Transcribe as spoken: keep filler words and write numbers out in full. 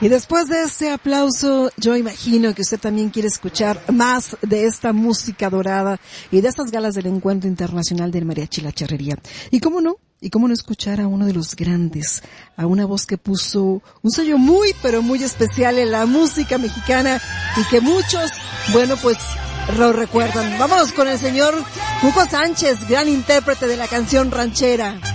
Y después de este aplauso, yo imagino que usted también quiere escuchar más de esta música dorada y de estas galas del Encuentro Internacional del Mariachi La Charrería. Y cómo no, y cómo no escuchar a uno de los grandes, a una voz que puso un sello muy, pero muy especial en la música mexicana y que muchos, bueno, pues lo recuerdan. Vámonos con el señor Cuco Sánchez, gran intérprete de la canción ranchera.